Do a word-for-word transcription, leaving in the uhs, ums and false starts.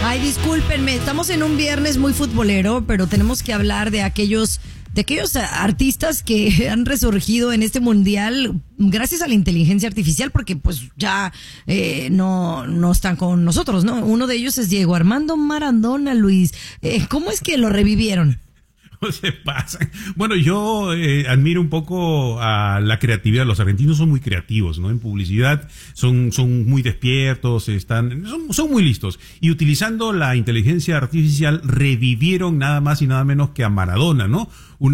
Ay, discúlpenme, estamos en un viernes muy futbolero, pero tenemos que hablar de aquellos de aquellos artistas que han resurgido en este mundial gracias a la inteligencia artificial, porque pues ya eh, no, no están con nosotros, ¿no? Uno de ellos es Diego Armando Maradona, Luis. Eh, ¿Cómo es que lo revivieron? No se pasan. Bueno, yo eh, admiro un poco a la creatividad. Los argentinos son muy creativos, ¿no? En publicidad son, son muy despiertos, están, son, son muy listos. Y utilizando la inteligencia artificial revivieron nada más y nada menos que a Maradona, ¿no? Una